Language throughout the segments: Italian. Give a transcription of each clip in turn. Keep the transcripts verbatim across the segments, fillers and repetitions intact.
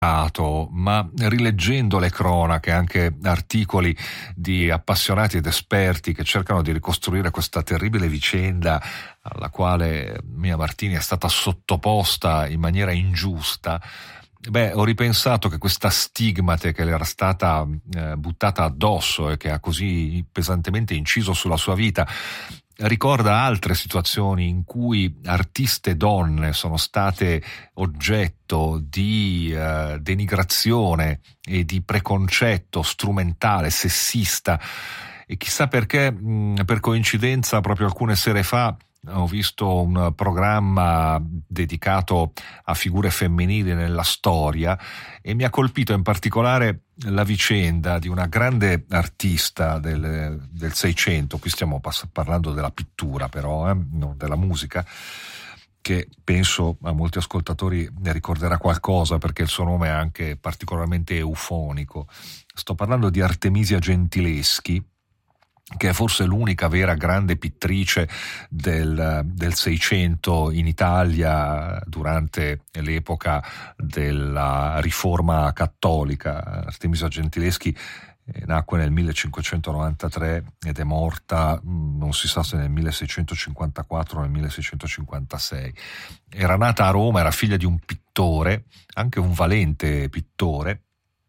ma rileggendo le cronache, anche articoli di appassionati ed esperti che cercano di ricostruire questa terribile vicenda alla quale Mia Martini è stata sottoposta in maniera ingiusta, beh, ho ripensato che questa stigmate che le era stata eh, buttata addosso e che ha così pesantemente inciso sulla sua vita ricorda altre situazioni in cui artiste donne sono state oggetto di eh, denigrazione e di preconcetto strumentale, sessista, e chissà perché, mh, per coincidenza, proprio alcune sere fa ho visto un programma dedicato a figure femminili nella storia e mi ha colpito in particolare la vicenda di una grande artista del, del Seicento, qui stiamo pass- parlando della pittura però, eh, non della musica, che penso a molti ascoltatori ne ricorderà qualcosa perché il suo nome è anche particolarmente eufonico. Sto parlando di Artemisia Gentileschi, che è forse l'unica vera grande pittrice del, del Seicento in Italia durante l'epoca della Riforma cattolica. Artemisia Gentileschi nacque nel millecinquecentonovantatré ed è morta, non si sa se nel milleseicentocinquantaquattro o nel milleseicentocinquantasei. Era nata a Roma, era figlia di un pittore, anche un valente pittore,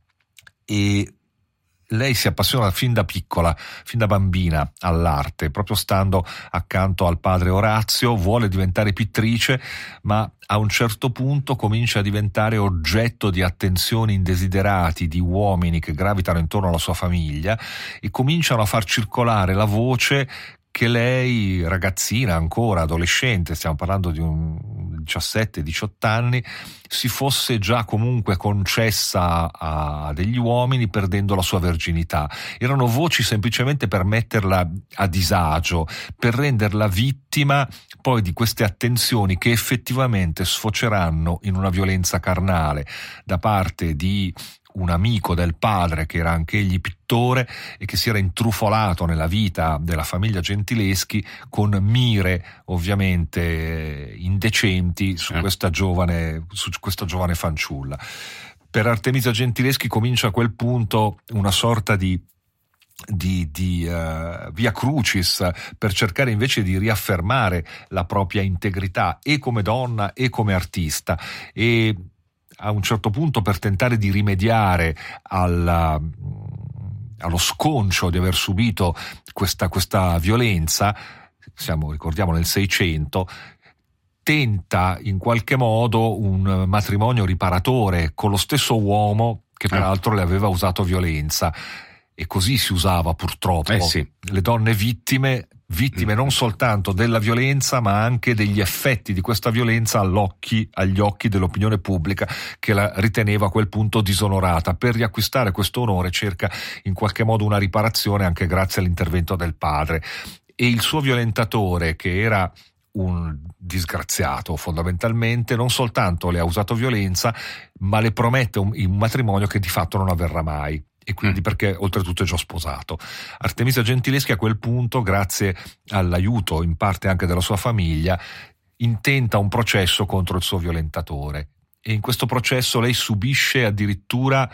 e lei si appassiona fin da piccola, fin da bambina all'arte, proprio stando accanto al padre Orazio, vuole diventare pittrice, ma a un certo punto comincia a diventare oggetto di attenzioni indesiderati di uomini che gravitano intorno alla sua famiglia e cominciano a far circolare la voce che lei, ragazzina ancora, adolescente, stiamo parlando di un diciassette diciotto anni, si fosse già comunque concessa a degli uomini perdendo la sua verginità. Erano voci semplicemente per metterla a disagio, per renderla vittima poi di queste attenzioni che effettivamente sfoceranno in una violenza carnale da parte di un amico del padre che era anche egli pittore e che si era intrufolato nella vita della famiglia Gentileschi con mire ovviamente indecenti su questa giovane, su questa giovane fanciulla. Per Artemisia Gentileschi comincia a quel punto una sorta di di, di uh, via crucis per cercare invece di riaffermare la propria integrità e come donna e come artista, e a un certo punto, per tentare di rimediare alla, allo sconcio di aver subito questa, questa violenza, siamo, ricordiamo, nel Seicento, tenta in qualche modo un matrimonio riparatore con lo stesso uomo che peraltro le aveva usato violenza. E così si usava purtroppo. Eh sì. Le donne vittime vittime non soltanto della violenza ma anche degli effetti di questa violenza all'occhi, agli occhi dell'opinione pubblica, che la riteneva a quel punto disonorata. Per riacquistare questo onore cerca in qualche modo una riparazione anche grazie all'intervento del padre, e il suo violentatore, che era un disgraziato fondamentalmente, non soltanto le ha usato violenza ma le promette un, un matrimonio che di fatto non avverrà mai. E quindi perché oltretutto è già sposato. Artemisia Gentileschi a quel punto, grazie all'aiuto in parte anche della sua famiglia, intenta un processo contro il suo violentatore, e in questo processo lei subisce addirittura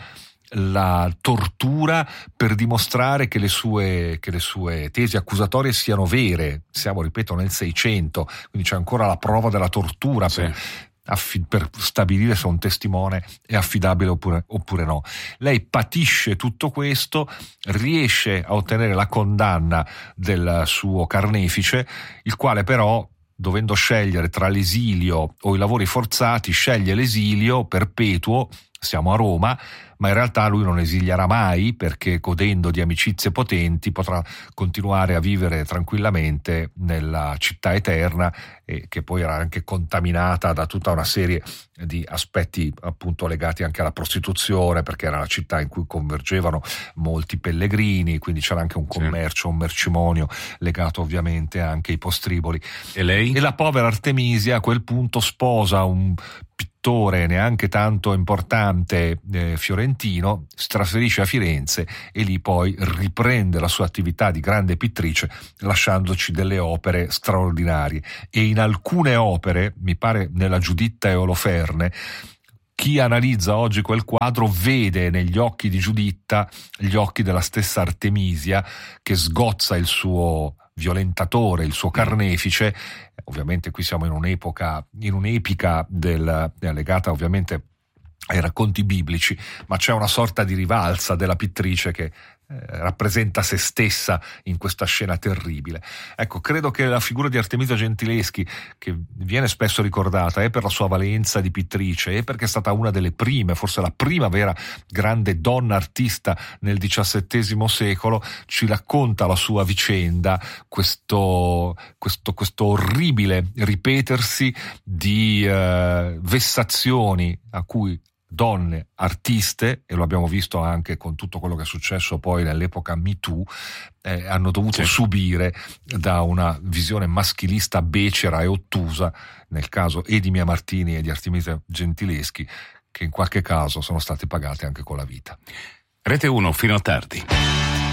la tortura per dimostrare che le sue, che le sue tesi accusatorie siano vere. Siamo, ripeto, nel Seicento, quindi c'è ancora la prova della tortura sì. per per stabilire se un testimone è affidabile oppure, oppure no. Lei patisce tutto questo, riesce a ottenere la condanna del suo carnefice, il quale però, dovendo scegliere tra l'esilio o i lavori forzati, sceglie l'esilio perpetuo. Siamo a Roma, ma in realtà lui non esilierà mai, perché godendo di amicizie potenti potrà continuare a vivere tranquillamente nella città eterna, e che poi era anche contaminata da tutta una serie di aspetti appunto legati anche alla prostituzione, perché era la città in cui convergevano molti pellegrini, quindi c'era anche un commercio, un mercimonio legato ovviamente anche ai postriboli. E lei? E la povera Artemisia a quel punto sposa un pittore neanche tanto importante eh, fiorentino, si trasferisce a Firenze e lì poi riprende la sua attività di grande pittrice, lasciandoci delle opere straordinarie. E in alcune opere, mi pare nella Giuditta e Oloferne, chi analizza oggi quel quadro vede negli occhi di Giuditta gli occhi della stessa Artemisia, che sgozza il suo violentatore, il suo carnefice. Ovviamente qui siamo in un'epoca, in un'epica del, legata ovviamente ai racconti biblici, ma c'è una sorta di rivalsa della pittrice che eh, rappresenta se stessa in questa scena terribile. Ecco, credo che la figura di Artemisia Gentileschi, che viene spesso ricordata, è per la sua valenza di pittrice, e perché è stata una delle prime, forse la prima vera grande donna artista nel diciassettesimo secolo, ci racconta la sua vicenda, questo, questo, questo orribile ripetersi di eh, vessazioni a cui donne artiste, e lo abbiamo visto anche con tutto quello che è successo poi nell'epoca Me Too, eh, hanno dovuto sì. subire da una visione maschilista becera e ottusa, nel caso e di Mia Martini e di Artemisia Gentileschi, che in qualche caso sono state pagate anche con la vita. Rete uno fino a tardi.